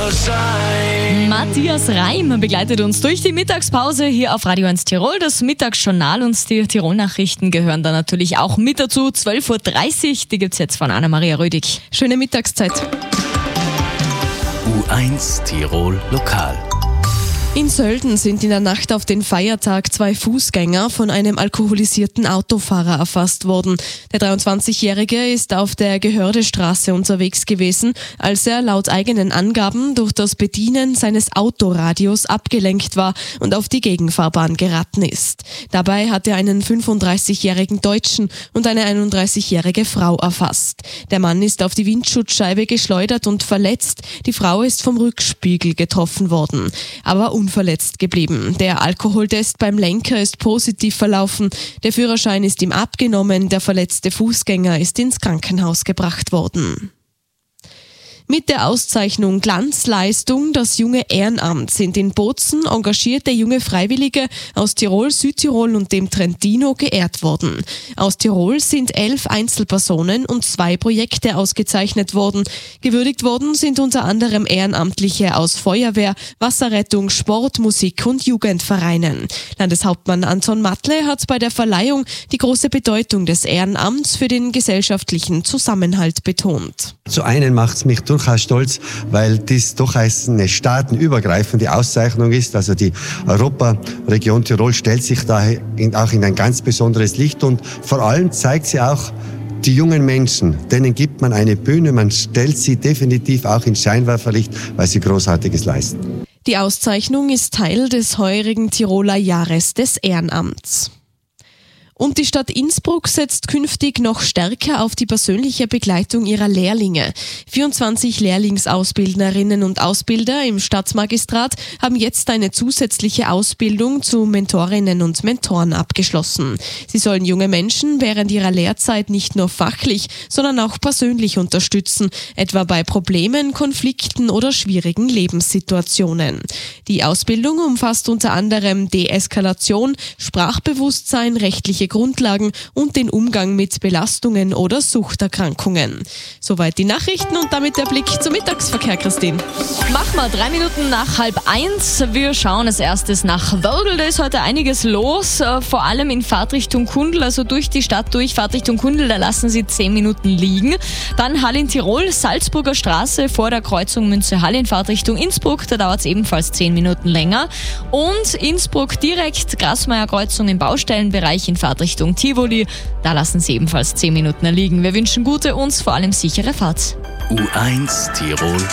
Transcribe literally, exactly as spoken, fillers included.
Matthias Reim begleitet uns durch die Mittagspause hier auf Radio eins Tirol. Das Mittagsjournal und die Tirol-Nachrichten gehören da natürlich auch mit dazu. zwölf Uhr dreißig, die gibt's jetzt von Anna-Maria Rödig. Schöne Mittagszeit. U eins Tirol Lokal. In Sölden sind in der Nacht auf den Feiertag zwei Fußgänger von einem alkoholisierten Autofahrer erfasst worden. Der dreiundzwanzigjährige ist auf der Gehördestraße unterwegs gewesen, als er laut eigenen Angaben durch das Bedienen seines Autoradios abgelenkt war und auf die Gegenfahrbahn geraten ist. Dabei hat er einen fünfunddreißigjährigen Deutschen und eine einunddreißigjährige Frau erfasst. Der Mann ist auf die Windschutzscheibe geschleudert und verletzt. Die Frau ist vom Rückspiegel getroffen worden, aber unverletzt geblieben. Der Alkoholtest beim Lenker ist positiv verlaufen. Der Führerschein ist ihm abgenommen. Der verletzte Fußgänger ist ins Krankenhaus gebracht worden. Mit der Auszeichnung Glanzleistung das junge Ehrenamt sind in Bozen engagierte junge Freiwillige aus Tirol, Südtirol und dem Trentino geehrt worden. Aus Tirol sind elf Einzelpersonen und zwei Projekte ausgezeichnet worden. Gewürdigt worden sind unter anderem Ehrenamtliche aus Feuerwehr, Wasserrettung, Sport, Musik und Jugendvereinen. Landeshauptmann Anton Matle hat bei der Verleihung die große Bedeutung des Ehrenamts für den gesellschaftlichen Zusammenhalt betont. Zu einen macht es mich durchaus stolz, weil das doch eine staatenübergreifende Auszeichnung ist. Also die Europaregion Tirol stellt sich da in, auch in ein ganz besonderes Licht und vor allem zeigt sie auch die jungen Menschen, denen gibt man eine Bühne, man stellt sie definitiv auch ins Scheinwerferlicht, weil sie Großartiges leisten. Die Auszeichnung ist Teil des heurigen Tiroler Jahres des Ehrenamts. Und die Stadt Innsbruck setzt künftig noch stärker auf die persönliche Begleitung ihrer Lehrlinge. vierundzwanzig Lehrlingsausbildnerinnen und Ausbilder im Stadtmagistrat haben jetzt eine zusätzliche Ausbildung zu Mentorinnen und Mentoren abgeschlossen. Sie sollen junge Menschen während ihrer Lehrzeit nicht nur fachlich, sondern auch persönlich unterstützen, etwa bei Problemen, Konflikten oder schwierigen Lebenssituationen. Die Ausbildung umfasst unter anderem Deeskalation, Sprachbewusstsein, rechtliche Grundlagen und den Umgang mit Belastungen oder Suchterkrankungen. Soweit die Nachrichten und damit der Blick zum Mittagsverkehr, Christine. Mach mal drei Minuten nach halb eins. Wir schauen als erstes nach Wörgl. Da ist heute einiges los, vor allem in Fahrtrichtung Kundl, also durch die Stadt durch. Fahrtrichtung Kundl, da lassen Sie zehn Minuten liegen. Dann Hall in Tirol, Salzburger Straße vor der Kreuzung Münze-Hall in Fahrtrichtung Innsbruck. Da dauert es ebenfalls zehn Minuten länger. Und Innsbruck direkt, Grasmeier Kreuzung im Baustellenbereich in Fahrtrichtung Richtung Tivoli. Da lassen Sie ebenfalls zehn Minuten liegen. Wir wünschen gute und vor allem sichere Fahrt. U eins Tirol